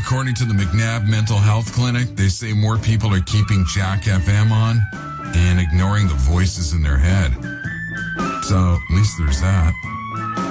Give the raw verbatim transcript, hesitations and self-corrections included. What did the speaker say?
According to the McNabb Mental Health Clinic, they say more people are keeping Jack F M on and ignoring the voices in their head. So, at least there's that.